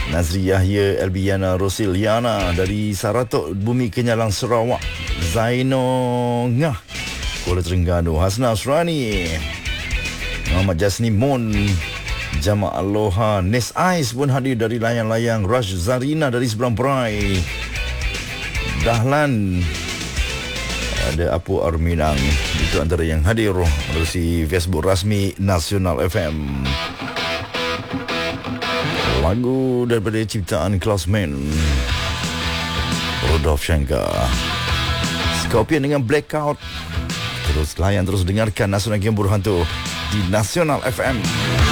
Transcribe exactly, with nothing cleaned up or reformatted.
Nazri Yahya, Elbiana Rosiliana dari Saratok Bumi Kenyalang Sarawak, Zaino Ngah Kuala Terengganu, Hasna Asrani, Muhammad Jasni Mon, Jama' Aloha, Nes Ais pun hadir dari layang-layang, Rush Zarina dari Seberang Perai, Dahlan, ada Apu Arminang. Itu antara yang hadir melalui Facebook rasmi Nasional F M. Lagu daripada ciptaan Klausman, Rudolf Schenker, Scorpion dengan Blackout. Terus layan, terus dengarkan Nasional Game Berhantu di Nasional F M.